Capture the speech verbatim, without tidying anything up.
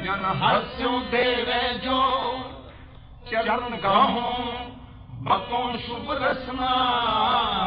जन हस्यों देवे जो चरण गाहों बकों शुभ रसना